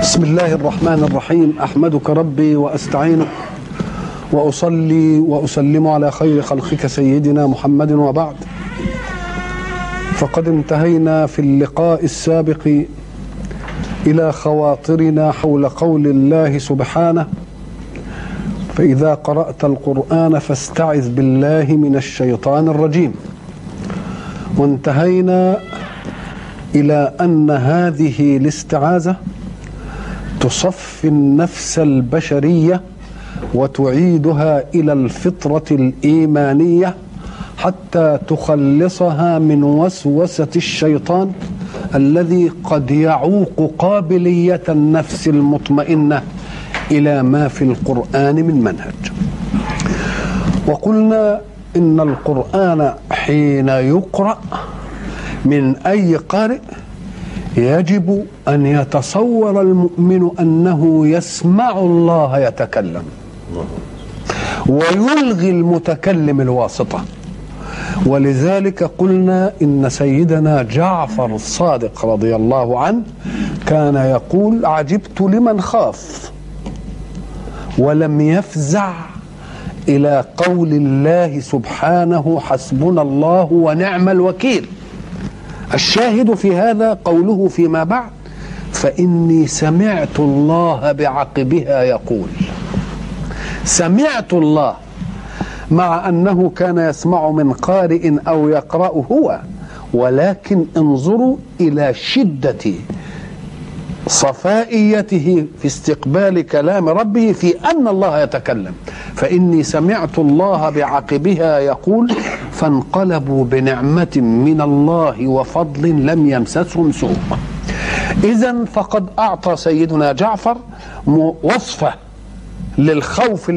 بسم الله الرحمن الرحيم. أحمدك ربي وأستعينك وأصلي وأسلم على خير خلقك سيدنا محمد، وبعد، فقد انتهينا في اللقاء السابق إلى خواطرنا حول قول الله سبحانه: فإذا قرأت القرآن فاستعذ بالله من الشيطان الرجيم. وانتهينا إلى أن هذه الاستعاذة تصفي النفس البشرية وتعيدها إلى الفطرة الإيمانية حتى تخلصها من وسوسة الشيطان الذي قد يعوق قابلية النفس المطمئنة إلى ما في القرآن من منهج. وقلنا إن القرآن حين يقرأ من أي قارئ يجب أن يتصور المؤمن أنه يسمع الله يتكلم ويلغي المتكلم الواسطة. ولذلك قلنا إن سيدنا جعفر الصادق رضي الله عنه كان يقول: عجبت لمن خاف ولم يفزع إلى قول الله سبحانه: حسبنا الله ونعم الوكيل. الشاهد في هذا قوله فيما بعد: فإني سمعت الله بعقبها يقول. سمعت الله، مع أنه كان يسمع من قارئ أو يقرأ هو، ولكن انظروا إلى شدة صفائيته في استقبال كلام ربه في أن الله يتكلم. فإني سمعت الله بعقبها يقول: فانقلبوا بنعمة من الله وفضل لم يمسسهم سوء. إذن فقد أعطى سيدنا جعفر وصفة للخوف